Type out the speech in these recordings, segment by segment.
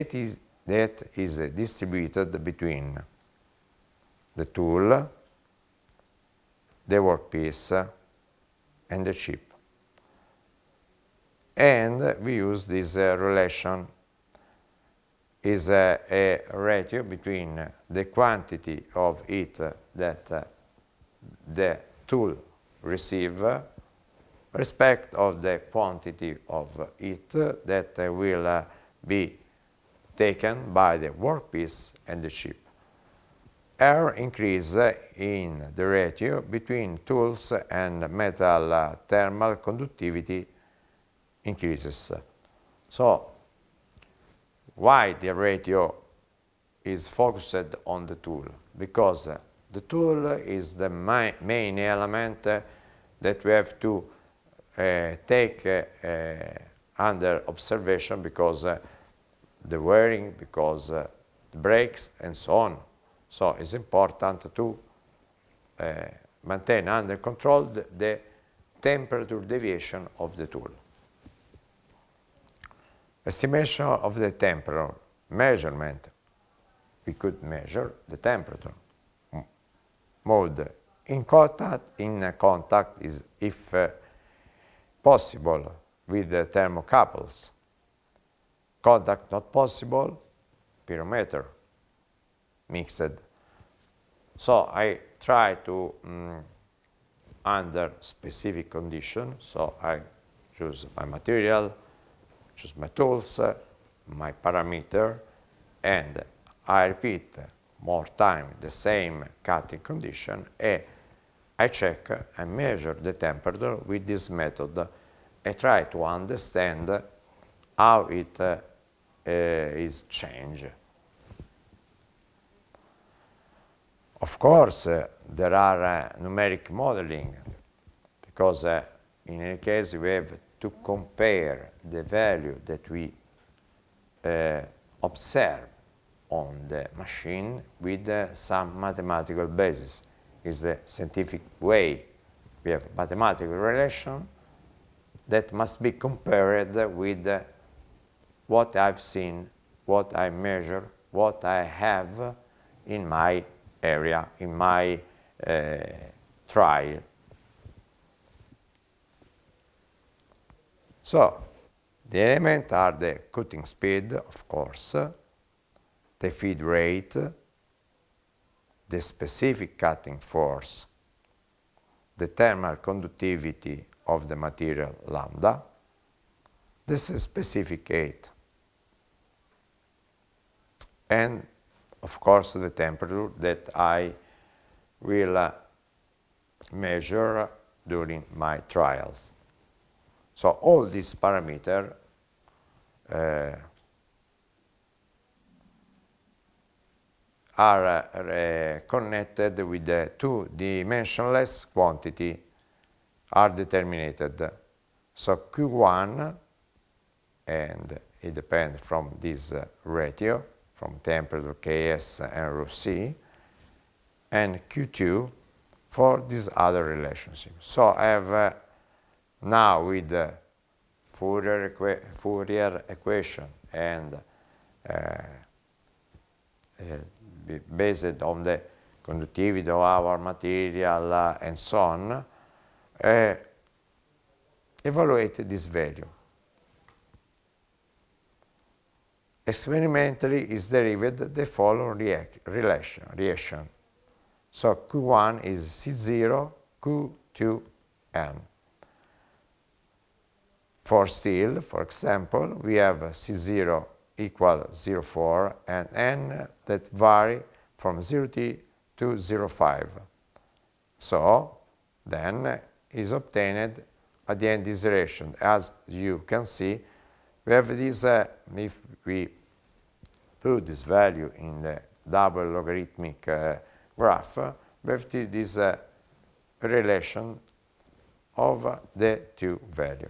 that is distributed between the tool, the workpiece, and the chip. And we use this relation is a ratio between the quantity of heat that the tool receives respect of the quantity of heat that will be taken by the workpiece and the chip. R increase in the ratio between tools and metal thermal conductivity increases. So, why the ratio is focused on the tool? Because the tool is the main element that we have to take under observation, because the wearing, because the brakes, and so on. So it's important to maintain under control the temperature deviation of the tool. Estimation of the temperature, measurement. We could measure the temperature. Mode in contact is, if possible, with the thermocouples. Contact not possible, pyrometer, mixed. So I try to, under specific conditions, so I choose my material, choose my tools, my parameter, and I repeat more time the same cutting condition, and I check and measure the temperature with this method. I try to understand how it is changed. Of course, there are numeric modeling, because in any case we have to compare the value that we observe on the machine with some mathematical basis. It's a scientific way. We have mathematical relation that must be compared with what I've seen, what I measure, what I have in my area, in my trial. So, the elements are the cutting speed, of course, the feed rate, the specific cutting force, the thermal conductivity of the material lambda, this is specific height, and of course the temperature that I will measure during my trials. So all these parameters are connected with the two-dimensionless quantity are determined. So Q1, and it depends from this ratio, from temperature Ks and rho c, and Q2 for this other relationship. So I have now with the Fourier equation and based on the conductivity of our material and so on, evaluate this value. Experimentally is derived the following reaction. So Q1 is C0, Q2N. For steel, for example, we have C0 equal 0.4 and N that vary from 0T to 0.5. So then is obtained at the end this relation. As you can see, we have this, if we put this value in the double logarithmic graph, we have this relation of the two values.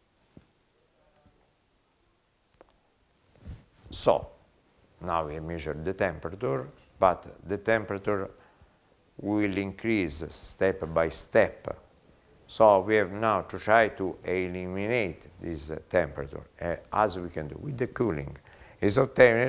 So, now we measure the temperature, but the temperature will increase step by step. So we have now to try to eliminate this temperature, as we can do with the cooling. is obtained